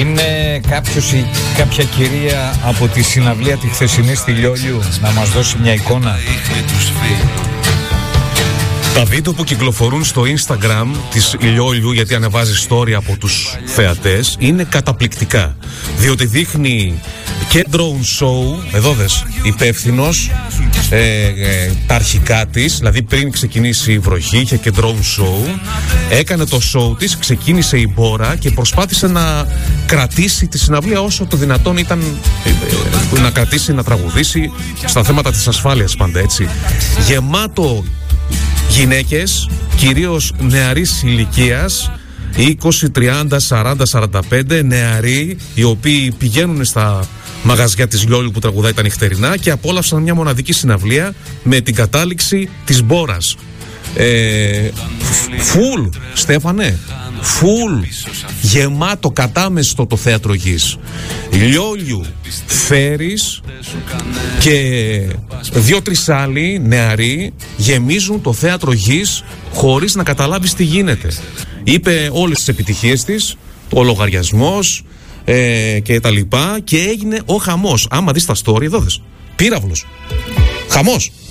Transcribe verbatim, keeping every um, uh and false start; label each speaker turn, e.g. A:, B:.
A: Είναι κάποιος ή κάποια κυρία από τη συναυλία τη χθεσινή στη Λιόλιου να μας δώσει μια εικόνα?
B: Τα βίντεο που κυκλοφορούν στο Instagram της Λιόλιου, γιατί ανεβάζει story από τους θεατές, είναι καταπληκτικά. Διότι δείχνει και drone show, εδώ δες, υπεύθυνος, ε, ε, τα αρχικά της, δηλαδή πριν ξεκινήσει η βροχή, είχε και drone show, έκανε το show της, ξεκίνησε η μπόρα και προσπάθησε να κρατήσει τη συναυλία όσο το δυνατόν ήταν, ε, ε, να κρατήσει, να τραγουδήσει στα θέματα της ασφάλειας πάντα, έτσι. Γεμάτο γυναίκες, κυρίως νεαρής ηλικίας, είκοσι, τριάντα, σαράντα, σαράντα πέντε, νεαροί, οι οποίοι πηγαίνουν στα μαγαζιά της Λιόλιου που τραγουδάει τα νυχτερινά και απόλαυσαν μια μοναδική συναυλία με την κατάληξη της μπόρας. Ε, φουλ, Στέφανε, φουλ, γεμάτο, κατάμεστο το θέατρο Γης. Λιόλιου, Φέρης και δύο-τρεις άλλοι νεαροί γεμίζουν το θέατρο Γης χωρίς να καταλάβεις τι γίνεται. Είπε όλες τις επιτυχίες της, ο λογαριασμός ε, και τα λοιπά, και έγινε ο χαμός. Άμα δεις τα story, εδώ δες, πύραυλος, χαμός.